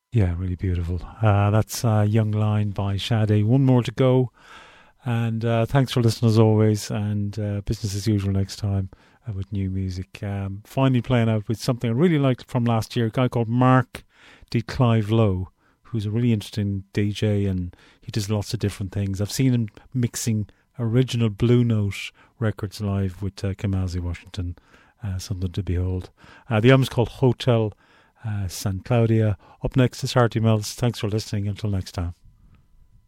Yeah, really beautiful. That's Young Line by Sade. One more to go. And thanks for listening as always. And business as usual next time with new music. Finally playing out with something I really liked from last year. A guy called Mark D. Clive Lowe, who's a really interesting DJ, and he does lots of different things. I've seen him mixing original Blue Note records live with Kamasi Washington. Something to behold. The album's called Hotel San Claudia. Up next is Hearty Melts. Thanks for listening. Until next time.